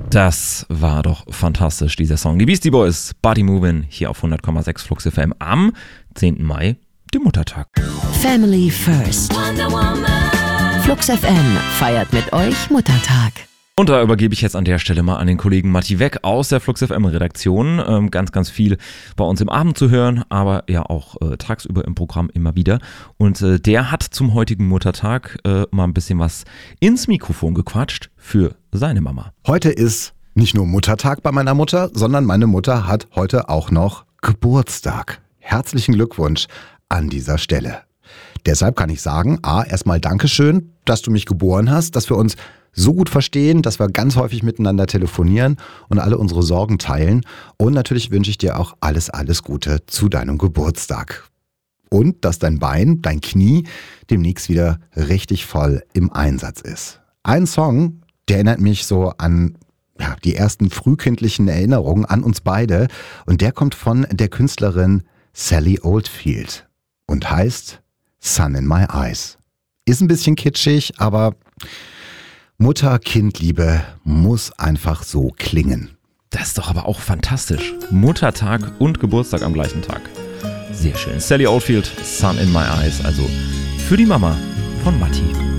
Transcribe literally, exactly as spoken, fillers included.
Das war doch fantastisch, dieser Song. Die Beastie Boys, Body Movin', hier auf hundert Komma sechs Flux F M am zehnten Mai, dem Muttertag. Family First. Flux F M feiert mit euch Muttertag. Und da übergebe ich jetzt an der Stelle mal an den Kollegen Matti Weck aus der Flux F M-Redaktion. Ähm, ganz, ganz viel bei uns im Abend zu hören, aber ja auch äh, tagsüber im Programm immer wieder. Und äh, der hat zum heutigen Muttertag äh, mal ein bisschen was ins Mikrofon gequatscht für seine Mama. Heute ist nicht nur Muttertag bei meiner Mutter, sondern meine Mutter hat heute auch noch Geburtstag. Herzlichen Glückwunsch an dieser Stelle. Deshalb kann ich sagen, A, erstmal Dankeschön, dass du mich geboren hast, dass wir uns so gut verstehen, dass wir ganz häufig miteinander telefonieren und alle unsere Sorgen teilen. Und natürlich wünsche ich dir auch alles, alles Gute zu deinem Geburtstag. Und dass dein Bein, dein Knie demnächst wieder richtig voll im Einsatz ist. Ein Song, der erinnert mich so an ja, die ersten frühkindlichen Erinnerungen an uns beide. Und der kommt von der Künstlerin Sally Oldfield und heißt Sun in My Eyes. Ist ein bisschen kitschig, aber Mutter-Kind-Liebe muss einfach so klingen. Das ist doch aber auch fantastisch. Muttertag und Geburtstag am gleichen Tag. Sehr schön. Sally Oldfield, Sun in My Eyes, also für die Mama von Matti.